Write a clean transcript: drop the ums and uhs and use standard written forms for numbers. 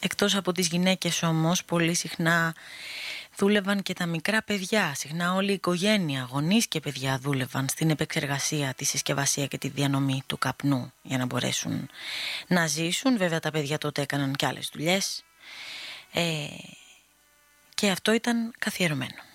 Εκτός από τις γυναίκες όμως, πολύ συχνά δούλευαν και τα μικρά παιδιά. Συχνά όλη η οικογένεια, γονείς και παιδιά δούλευαν στην επεξεργασία, τη συσκευασία και τη διανομή του καπνού για να μπορέσουν να ζήσουν. Βέβαια τα παιδιά τότε έκαναν και άλλες δουλειές και αυτό ήταν καθιερωμένο.